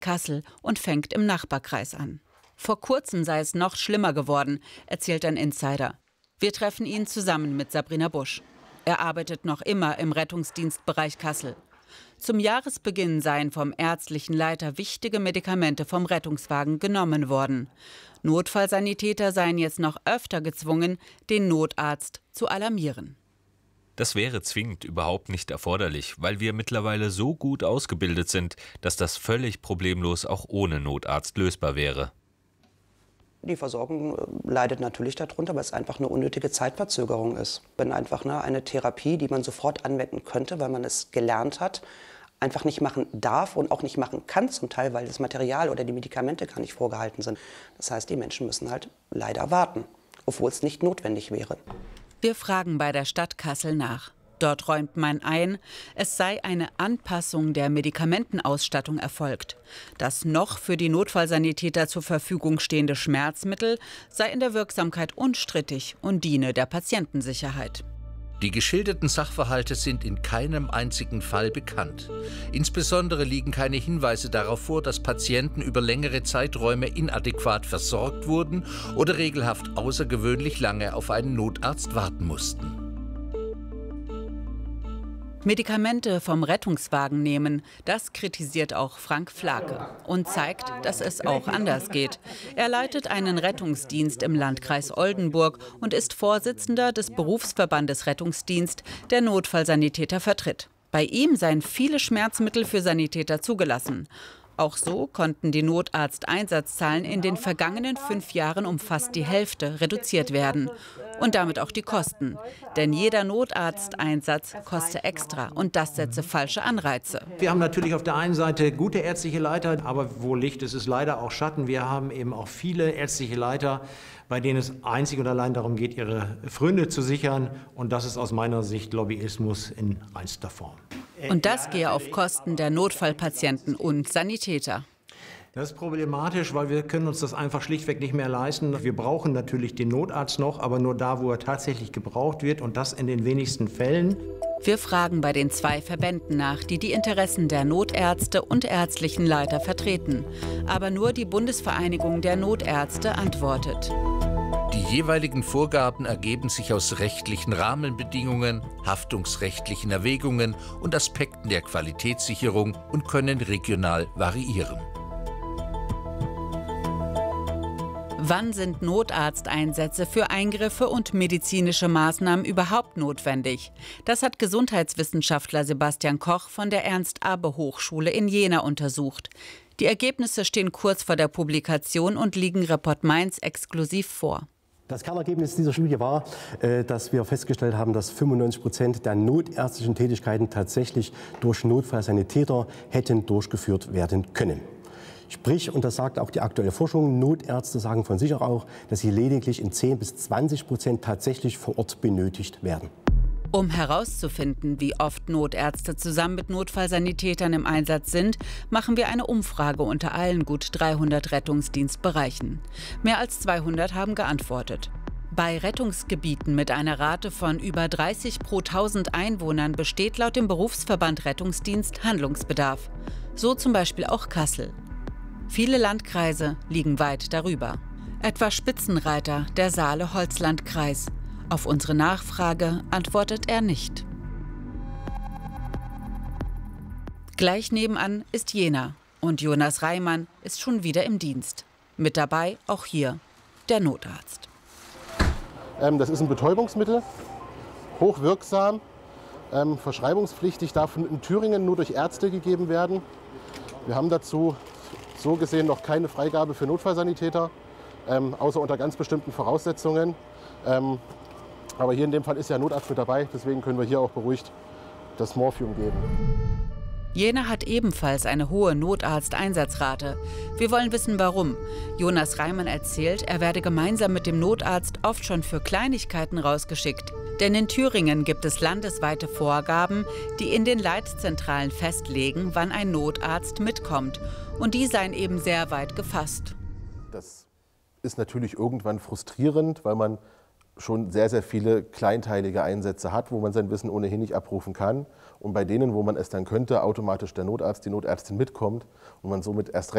Kassel und fängt im Nachbarkreis an. Vor kurzem sei es noch schlimmer geworden, erzählt ein Insider. Wir treffen ihn zusammen mit Sabrina Busch. Er arbeitet noch immer im Rettungsdienstbereich Kassel. Zum Jahresbeginn seien vom ärztlichen Leiter wichtige Medikamente vom Rettungswagen genommen worden. Notfallsanitäter seien jetzt noch öfter gezwungen, den Notarzt zu alarmieren. Das wäre zwingend überhaupt nicht erforderlich, weil wir mittlerweile so gut ausgebildet sind, dass das völlig problemlos auch ohne Notarzt lösbar wäre. Die Versorgung leidet natürlich darunter, weil es einfach eine unnötige Zeitverzögerung ist. Wenn einfach eine Therapie, die man sofort anwenden könnte, weil man es gelernt hat, einfach nicht machen darf und auch nicht machen kann zum Teil, weil das Material oder die Medikamente gar nicht vorgehalten sind. Das heißt, die Menschen müssen halt leider warten, obwohl es nicht notwendig wäre. Wir fragen bei der Stadt Kassel nach. Dort räumt man ein, es sei eine Anpassung der Medikamentenausstattung erfolgt. Das noch für die Notfallsanitäter zur Verfügung stehende Schmerzmittel sei in der Wirksamkeit unstrittig und diene der Patientensicherheit. Die geschilderten Sachverhalte sind in keinem einzigen Fall bekannt. Insbesondere liegen keine Hinweise darauf vor, dass Patienten über längere Zeiträume inadäquat versorgt wurden oder regelhaft außergewöhnlich lange auf einen Notarzt warten mussten. Medikamente vom Rettungswagen nehmen, das kritisiert auch Frank Flake und zeigt, dass es auch anders geht. Er leitet einen Rettungsdienst im Landkreis Oldenburg und ist Vorsitzender des Berufsverbandes Rettungsdienst, der Notfallsanitäter vertritt. Bei ihm seien viele Schmerzmittel für Sanitäter zugelassen. Auch so konnten die Notarzteinsatzzahlen in den vergangenen 5 Jahren um fast die Hälfte reduziert werden. Und damit auch die Kosten. Denn jeder Notarzteinsatz koste extra und das setze falsche Anreize. Wir haben natürlich auf der einen Seite gute ärztliche Leiter, aber wo Licht ist, ist leider auch Schatten. Wir haben eben auch viele ärztliche Leiter, bei denen es einzig und allein darum geht, ihre Pfründe zu sichern. Und das ist aus meiner Sicht Lobbyismus in reinster Form. Und das gehe auf Kosten der Notfallpatienten und Sanitäter. Das ist problematisch, weil wir können uns das einfach schlichtweg nicht mehr leisten. Wir brauchen natürlich den Notarzt noch, aber nur da, wo er tatsächlich gebraucht wird und das in den wenigsten Fällen. Wir fragen bei den 2 Verbänden nach, die die Interessen der Notärzte und ärztlichen Leiter vertreten. Aber nur die Bundesvereinigung der Notärzte antwortet. Die jeweiligen Vorgaben ergeben sich aus rechtlichen Rahmenbedingungen, haftungsrechtlichen Erwägungen und Aspekten der Qualitätssicherung und können regional variieren. Wann sind Notarzteinsätze für Eingriffe und medizinische Maßnahmen überhaupt notwendig? Das hat Gesundheitswissenschaftler Sebastian Koch von der Ernst-Abbe-Hochschule in Jena untersucht. Die Ergebnisse stehen kurz vor der Publikation und liegen Report Mainz exklusiv vor. Das Kernergebnis dieser Studie war, dass wir festgestellt haben, dass 95% der notärztlichen Tätigkeiten tatsächlich durch Notfallsanitäter hätten durchgeführt werden können. Sprich, und das sagt auch die aktuelle Forschung, Notärzte sagen von sich auch, dass sie lediglich in 10 bis 20% tatsächlich vor Ort benötigt werden. Um herauszufinden, wie oft Notärzte zusammen mit Notfallsanitätern im Einsatz sind, machen wir eine Umfrage unter allen gut 300 Rettungsdienstbereichen. Mehr als 200 haben geantwortet. Bei Rettungsgebieten mit einer Rate von über 30 pro 1000 Einwohnern besteht laut dem Berufsverband Rettungsdienst Handlungsbedarf. So zum Beispiel auch Kassel. Viele Landkreise liegen weit darüber. Etwa Spitzenreiter der Saale-Holzland-Kreis. Auf unsere Nachfrage antwortet er nicht. Gleich nebenan ist Jena und Jonas Reimann ist schon wieder im Dienst. Mit dabei auch hier der Notarzt. Das ist ein Betäubungsmittel, hochwirksam, verschreibungspflichtig, darf in Thüringen nur durch Ärzte gegeben werden. Wir haben dazu so gesehen noch keine Freigabe für Notfallsanitäter, außer unter ganz bestimmten Voraussetzungen. Aber hier in dem Fall ist ja ein Notarzt mit dabei, deswegen können wir hier auch beruhigt das Morphium geben. Jena hat ebenfalls eine hohe Notarzteinsatzrate. Wir wollen wissen, warum. Jonas Reimann erzählt, er werde gemeinsam mit dem Notarzt oft schon für Kleinigkeiten rausgeschickt. Denn in Thüringen gibt es landesweite Vorgaben, die in den Leitzentralen festlegen, wann ein Notarzt mitkommt. Und die seien eben sehr weit gefasst. Das ist natürlich irgendwann frustrierend, weil man schon sehr, sehr viele kleinteilige Einsätze hat, wo man sein Wissen ohnehin nicht abrufen kann. Und bei denen, wo man es dann könnte, automatisch der Notarzt, die Notärztin mitkommt und man somit erst recht